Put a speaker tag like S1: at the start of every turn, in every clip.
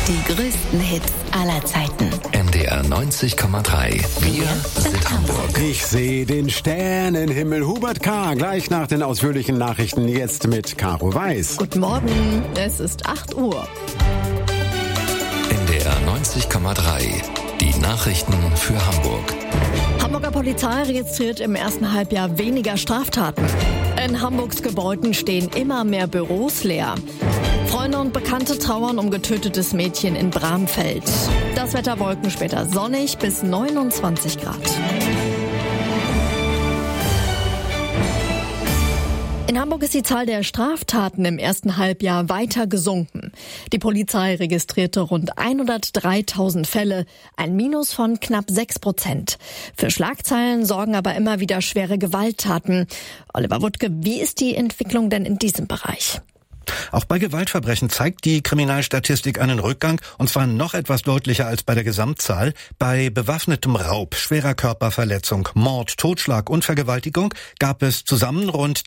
S1: Die größten Hits aller Zeiten.
S2: NDR 90,3. Wir sind Hamburg.
S3: Ich sehe den Sternenhimmel. Hubert K. gleich nach den ausführlichen Nachrichten jetzt mit Caro Weiß.
S4: Guten Morgen, es ist 8 Uhr.
S2: NDR 90,3. Die Nachrichten für Hamburg.
S4: Hamburger Polizei registriert im ersten Halbjahr weniger Straftaten. In Hamburgs Gebäuden stehen immer mehr Büros leer. Freunde und Bekannte trauern um getötetes Mädchen in Bramfeld. Das Wetter Wolken, später sonnig bis 29 Grad. In Hamburg ist die Zahl der Straftaten im ersten Halbjahr weiter gesunken. Die Polizei registrierte rund 103.000 Fälle, ein Minus von knapp 6%. Für Schlagzeilen sorgen aber immer wieder schwere Gewalttaten. Oliver Wuttke, wie ist die Entwicklung denn in diesem Bereich?
S5: Auch bei Gewaltverbrechen zeigt die Kriminalstatistik einen Rückgang, und zwar noch etwas deutlicher als bei der Gesamtzahl. Bei bewaffnetem Raub, schwerer Körperverletzung, Mord, Totschlag und Vergewaltigung gab es zusammen rund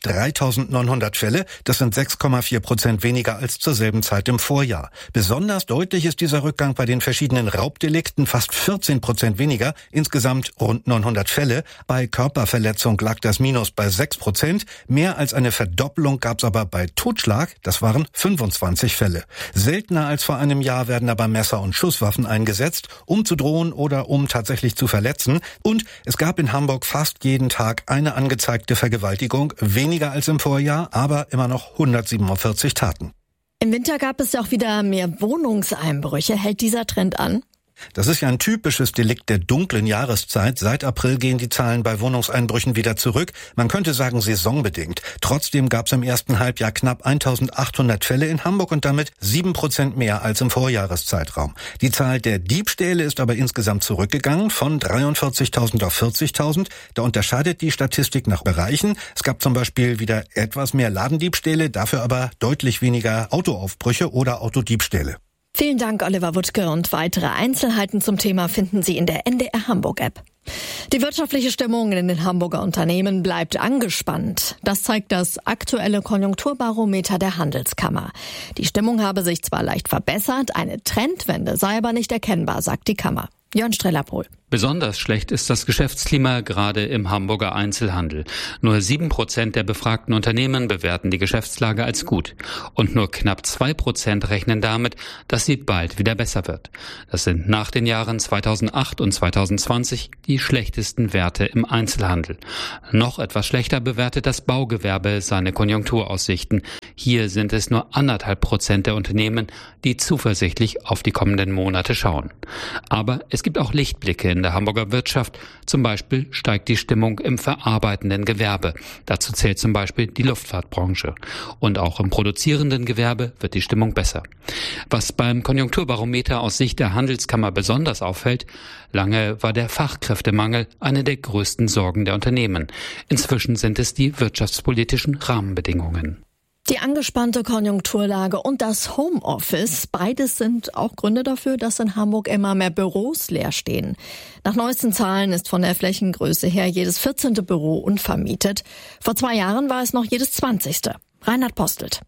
S5: 3.900 Fälle. Das sind 6,4% weniger als zur selben Zeit im Vorjahr. Besonders deutlich ist dieser Rückgang bei den verschiedenen Raubdelikten, fast 14% weniger, insgesamt rund 900 Fälle. Bei Körperverletzung lag das Minus bei 6%. Mehr als eine Verdoppelung gab es aber bei Totschlag. Das waren 25 Fälle. Seltener als vor einem Jahr werden aber Messer und Schusswaffen eingesetzt, um zu drohen oder um tatsächlich zu verletzen. Und es gab in Hamburg fast jeden Tag eine angezeigte Vergewaltigung, weniger als im Vorjahr, aber immer noch 147 Taten.
S4: Im Winter gab es ja auch wieder mehr Wohnungseinbrüche. Hält dieser Trend an?
S5: Das ist ja ein typisches Delikt der dunklen Jahreszeit. Seit April gehen die Zahlen bei Wohnungseinbrüchen wieder zurück. Man könnte sagen saisonbedingt. Trotzdem gab es im ersten Halbjahr knapp 1.800 Fälle in Hamburg und damit 7% mehr als im Vorjahreszeitraum. Die Zahl der Diebstähle ist aber insgesamt zurückgegangen von 43.000 auf 40.000. Da unterscheidet die Statistik nach Bereichen. Es gab zum Beispiel wieder etwas mehr Ladendiebstähle, dafür aber deutlich weniger Autoaufbrüche oder Autodiebstähle.
S4: Vielen Dank, Oliver Wuttke, und weitere Einzelheiten zum Thema finden Sie in der NDR Hamburg-App. Die wirtschaftliche Stimmung in den Hamburger Unternehmen bleibt angespannt. Das zeigt das aktuelle Konjunkturbarometer der Handelskammer. Die Stimmung habe sich zwar leicht verbessert, eine Trendwende sei aber nicht erkennbar, sagt die Kammer. Jörn Streller-Pohl.
S6: Besonders schlecht ist das Geschäftsklima gerade im Hamburger Einzelhandel. Nur 7% der befragten Unternehmen bewerten die Geschäftslage als gut. Und nur knapp 2% rechnen damit, dass sie bald wieder besser wird. Das sind nach den Jahren 2008 und 2020 die schlechtesten Werte im Einzelhandel. Noch etwas schlechter bewertet das Baugewerbe seine Konjunkturaussichten. Hier sind es nur 1,5% der Unternehmen, die zuversichtlich auf die kommenden Monate schauen. Aber es gibt auch Lichtblicke in der Hamburger Wirtschaft. Zum Beispiel steigt die Stimmung im verarbeitenden Gewerbe. Dazu zählt zum Beispiel die Luftfahrtbranche. Und auch im produzierenden Gewerbe wird die Stimmung besser. Was beim Konjunkturbarometer aus Sicht der Handelskammer besonders auffällt: lange war der Fachkräftemangel eine der größten Sorgen der Unternehmen. Inzwischen sind es die wirtschaftspolitischen Rahmenbedingungen.
S4: Die angespannte Konjunkturlage und das Homeoffice, beides sind auch Gründe dafür, dass in Hamburg immer mehr Büros leer stehen. Nach neuesten Zahlen ist von der Flächengröße her jedes 14. Büro unvermietet. Vor 2 Jahren war es noch jedes 20. Reinhard Postelt.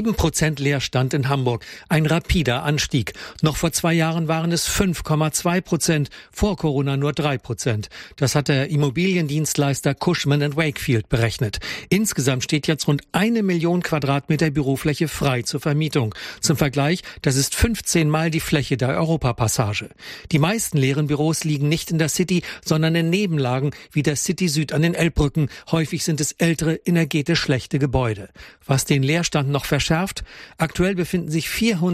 S7: 7% Leerstand in Hamburg, ein rapider Anstieg. Noch vor 2 Jahren waren es 5,2%, vor Corona nur 3%. Das hat der Immobiliendienstleister Cushman & Wakefield berechnet. Insgesamt steht jetzt rund 1 Million Quadratmeter Bürofläche frei zur Vermietung. Zum Vergleich, das ist 15 Mal die Fläche der Europapassage. Die meisten leeren Büros liegen nicht in der City, sondern in Nebenlagen wie der City Süd an den Elbbrücken. Häufig sind es ältere, energetisch schlechte Gebäude. Was den Leerstand noch verschärft: aktuell befinden sich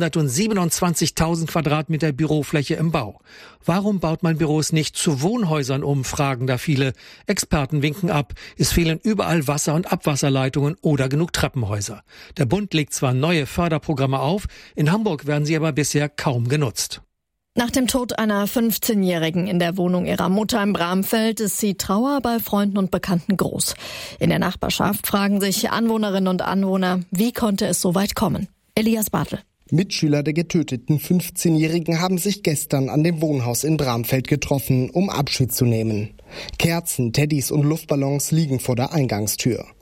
S7: 427.000 Quadratmeter Bürofläche im Bau. Warum baut man Büros nicht zu Wohnhäusern um, fragen da viele. Experten winken ab. Es fehlen überall Wasser- und Abwasserleitungen oder genug Treppenhäuser. Der Bund legt zwar neue Förderprogramme auf, in Hamburg werden sie aber bisher kaum genutzt.
S4: Nach dem Tod einer 15-Jährigen in der Wohnung ihrer Mutter in Bramfeld ist die Trauer bei Freunden und Bekannten groß. In der Nachbarschaft fragen sich Anwohnerinnen und Anwohner, wie konnte es so weit kommen? Elias Bartel.
S8: Mitschüler der getöteten 15-Jährigen haben sich gestern an dem Wohnhaus in Bramfeld getroffen, um Abschied zu nehmen. Kerzen, Teddys und Luftballons liegen vor der Eingangstür.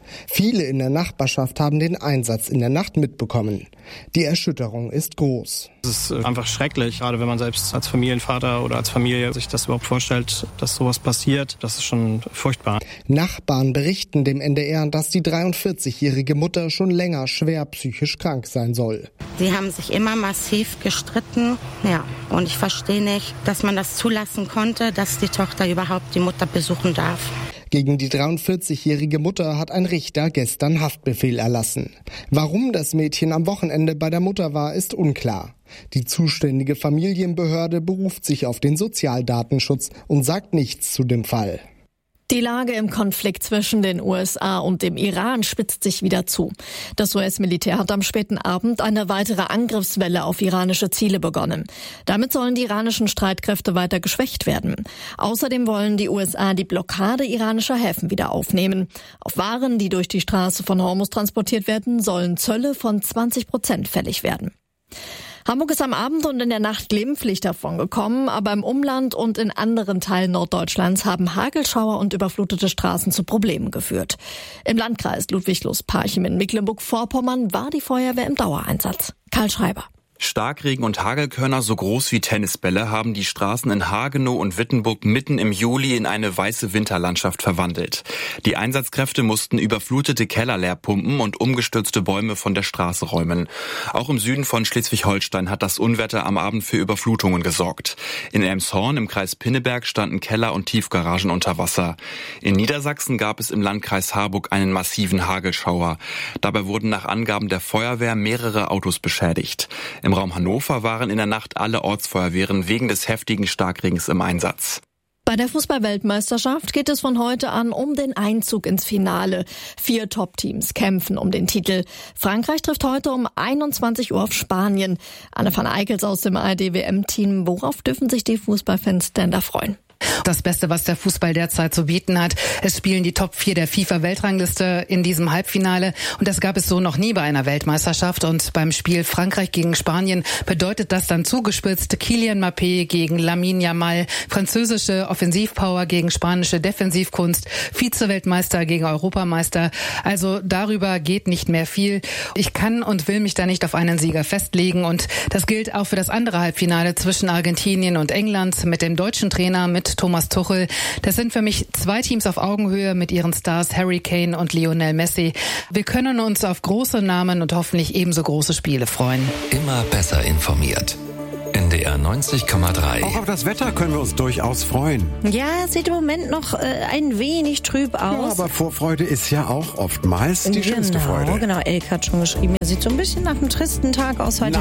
S8: Viele in der Nachbarschaft haben den Einsatz in der Nacht mitbekommen. Die Erschütterung ist groß.
S9: Es ist einfach schrecklich, gerade wenn man selbst als Familienvater oder als Familie sich das überhaupt vorstellt, dass sowas passiert. Das ist schon furchtbar.
S8: Nachbarn berichten dem NDR, dass die 43-jährige Mutter schon länger schwer psychisch krank sein soll.
S10: Sie haben sich immer massiv gestritten. Ja, und ich verstehe nicht, dass man das zulassen konnte, dass die Tochter überhaupt die Mutter besuchen darf.
S8: Gegen die 43-jährige Mutter hat ein Richter gestern Haftbefehl erlassen. Warum das Mädchen am Wochenende bei der Mutter war, ist unklar. Die zuständige Familienbehörde beruft sich auf den Sozialdatenschutz und sagt nichts zu dem Fall.
S4: Die Lage im Konflikt zwischen den USA und dem Iran spitzt sich wieder zu. Das US-Militär hat am späten Abend eine weitere Angriffswelle auf iranische Ziele begonnen. Damit sollen die iranischen Streitkräfte weiter geschwächt werden. Außerdem wollen die USA die Blockade iranischer Häfen wieder aufnehmen. Auf Waren, die durch die Straße von Hormuz transportiert werden, sollen Zölle von 20% fällig werden. Hamburg ist am Abend und in der Nacht glimpflich davon gekommen, aber im Umland und in anderen Teilen Norddeutschlands haben Hagelschauer und überflutete Straßen zu Problemen geführt. Im Landkreis Ludwigslust-Parchim in Mecklenburg-Vorpommern war die Feuerwehr im Dauereinsatz. Karl Schreiber.
S11: Starkregen und Hagelkörner so groß wie Tennisbälle haben die Straßen in Hagenow und Wittenburg mitten im Juli in eine weiße Winterlandschaft verwandelt. Die Einsatzkräfte mussten überflutete Keller leer pumpen und umgestürzte Bäume von der Straße räumen. Auch im Süden von Schleswig-Holstein hat das Unwetter am Abend für Überflutungen gesorgt. In Elmshorn im Kreis Pinneberg standen Keller und Tiefgaragen unter Wasser. In Niedersachsen gab es im Landkreis Harburg einen massiven Hagelschauer. Dabei wurden nach Angaben der Feuerwehr mehrere Autos beschädigt. Im Raum Hannover waren in der Nacht alle Ortsfeuerwehren wegen des heftigen Starkregens im Einsatz.
S4: Bei der Fußball-Weltmeisterschaft geht es von heute an um den Einzug ins Finale. 4 Top-Teams kämpfen um den Titel. Frankreich trifft heute um 21 Uhr auf Spanien. Anne van Eickels aus dem ARD-WM-Team. Worauf dürfen sich die Fußballfans denn da freuen?
S12: Das Beste, was der Fußball derzeit zu bieten hat. Es spielen die Top 4 der FIFA-Weltrangliste in diesem Halbfinale. Und das gab es so noch nie bei einer Weltmeisterschaft. Und beim Spiel Frankreich gegen Spanien bedeutet das dann zugespitzt Kylian Mbappé gegen Lamine Yamal, französische Offensivpower gegen spanische Defensivkunst, Vize-Weltmeister gegen Europameister. Also darüber geht nicht mehr viel. Ich kann und will mich da nicht auf einen Sieger festlegen. Und das gilt auch für das andere Halbfinale zwischen Argentinien und England mit dem deutschen Trainer, mit Thomas Tuchel. Das sind für mich 2 Teams auf Augenhöhe mit ihren Stars Harry Kane und Lionel Messi. Wir können uns auf große Namen und hoffentlich ebenso große Spiele freuen.
S2: Immer besser informiert. NDR 90,3.
S3: Auch auf das Wetter können wir uns durchaus freuen.
S13: Ja, sieht im Moment noch ein wenig trüb aus.
S3: Ja, aber Vorfreude ist ja auch oftmals die schönste Freude.
S13: Genau, Elke hat schon geschrieben, er sieht so ein bisschen nach einem tristen Tag aus heute.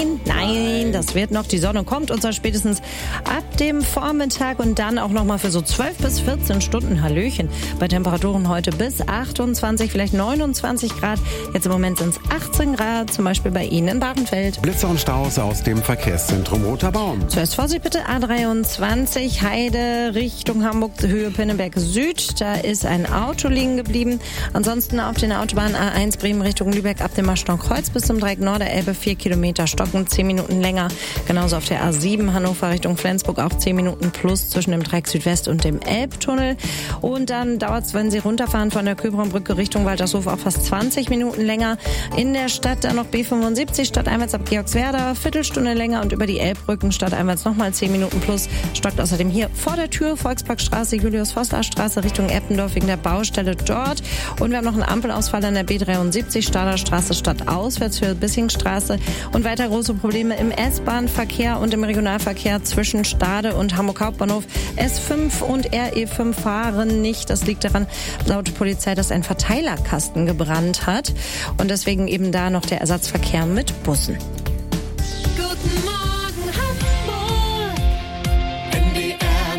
S13: Nein, das wird noch. Die Sonne kommt uns spätestens ab dem Vormittag und dann auch noch mal für so 12 bis 14 Stunden. Hallöchen. Bei Temperaturen heute bis 28, vielleicht 29 Grad. Jetzt im Moment sind es 18 Grad, zum Beispiel bei Ihnen in Bahrenfeld.
S3: Blitze und Staus aus dem Verkehrszentrum Roter Baum.
S13: Zuerst Vorsicht bitte, A23 Heide Richtung Hamburg, Höhe Pinneberg Süd. Da ist ein Auto liegen geblieben. Ansonsten auf den Autobahnen A1 Bremen Richtung Lübeck ab dem Marschtonkreuz bis zum Dreieck Norderelbe 4 Kilometer stocken, 10 Minuten länger. Genauso auf der A7 Hannover Richtung Flensburg auch 10 Minuten plus zwischen dem Dreieck Südwest und dem Elbtunnel. Und dann dauert es, wenn Sie runterfahren von der Köbernbrücke Richtung Waltershof, auch fast 20 Minuten länger. In der Stadt dann noch B75 stadteinwärts ab Georgswerda, Viertelstunde länger und über die Elbbrücken stadteinwärts nochmal 10 Minuten plus. Stockt außerdem hier vor der Tür Volksparkstraße, Julius-Vossler-Straße Richtung Eppendorf wegen der Baustelle dort. Und wir haben noch einen Ampelausfall an der B73 Staderstraße stadtauswärts für Bissingstraße. Und weiter große Probleme im S-Bahn-Verkehr und im Regionalverkehr zwischen Stade und Hamburg Hauptbahnhof. S5 und RE5 fahren nicht. Das liegt daran, laut Polizei, dass ein Verteilerkasten gebrannt hat. Und deswegen eben da noch der Ersatzverkehr mit Bussen.
S14: Guten Morgen Hamburg, NDR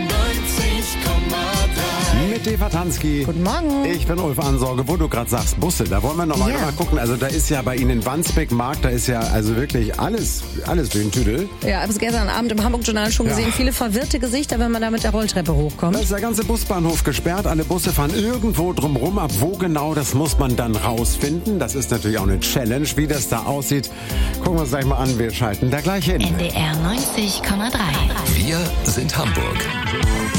S14: 90,3.
S3: Mit Eva Tansky.
S13: Guten Morgen.
S3: Ich bin Ulf Ansorge, wo du gerade sagst Busse. Da wollen wir noch mal gucken. Also da ist ja bei Ihnen in Wandsbek-Markt, da ist ja also wirklich alles wie ein Tüdel.
S13: Ja, ich habe es gestern Abend im Hamburg-Journal schon gesehen. Viele verwirrte Gesichter, wenn man da mit der Rolltreppe hochkommt.
S3: Da ist der ganze Busbahnhof gesperrt. Alle Busse fahren irgendwo drumherum ab. Wo genau, das muss man dann rausfinden. Das ist natürlich auch eine Challenge, wie das da aussieht. Gucken wir uns gleich mal an. Wir schalten da gleich hin.
S1: NDR 90,3.
S2: Wir sind Hamburg.